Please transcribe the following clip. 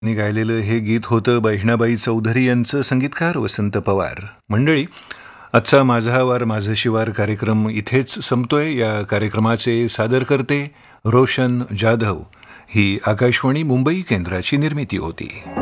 नी गायलेलं हे गीत होतं बहिणाबाई चौधरी यांचं, संगीतकार वसंत पवार. मंडळी, आजचा माझा वार माझं शिवार कार्यक्रम इथेच संपतोय. या कार्यक्रमाचे सादर करते रोशन जाधव. ही आकाशवाणी मुंबई केंद्राची निर्मिती होती.